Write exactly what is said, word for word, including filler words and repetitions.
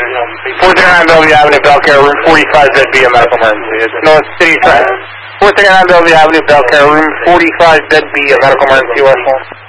four thirty-nine Bellevue Avenue, Belcare, room forty-five, bed B, a medical emergency. It's North City Side. four thirty-nine Bellevue Avenue, Belcare, room forty-five, bed B, a medical emergency, West one.